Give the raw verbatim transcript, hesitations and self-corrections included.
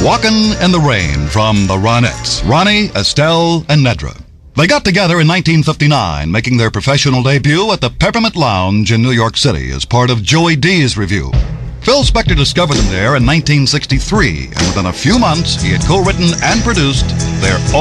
Walkin' in the Rain from the Ronettes, Ronnie, Estelle, and Nedra. They got together in nineteen fifty-nine, making their professional debut at the Peppermint Lounge in New York City as part of Joey D's review. Phil Spector discovered them there in nineteen sixty-three, and within a few months he had co-written and produced their